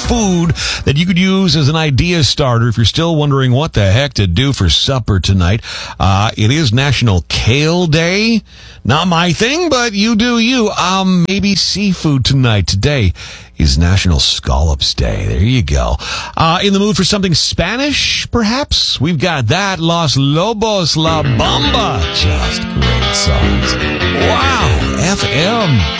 food that you could use as an idea starter if you're still wondering what the heck to do for supper tonight. It is National Kale Day. Not my thing, but you do you. Maybe seafood tonight. Today is National Scallops Day. There you go. In the mood for something Spanish, perhaps? We've got that. Los Lobos La Bamba. Just great songs. Wow. FM.